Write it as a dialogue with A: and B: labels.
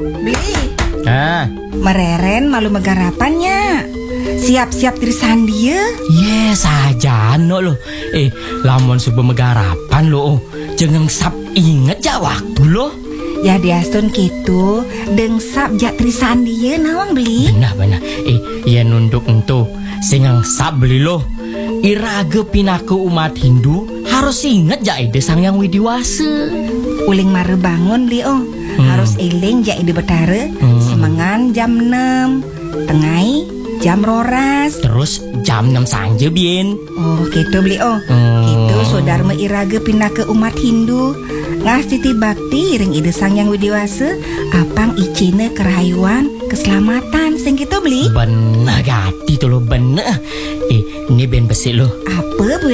A: Beli.
B: Ah,
A: Mereren malu megarapannya. Siap-siap trisandi ya.
B: yes aja no lo. Lamun subuh megarapan lo. Jangan sap inget ja waktu lo.
A: Ya diastun gitu. Dengsap jak trisandi ya nawang beli.
B: Benar. Ya nunduk entu. Singang sap beli lo. Iraga pinaku umat Hindu harus inget ja ide sang yang widiwasa.
A: Uling mare bangun beli Harus eling jak ide betara. Semangan jam 6. Tengai jam roras.
B: Terus jam 6 sanja bien.
A: Oh gitu beli Gitu saudara iraga pindah ke umat Hindu. Ngasih bakti ring ide sang yang widiwasa. Apang icine kerayuan keselamatan sing gitu beli.
B: Benar gati tuh lo bener. Ini ben besi lo.
A: Apa bu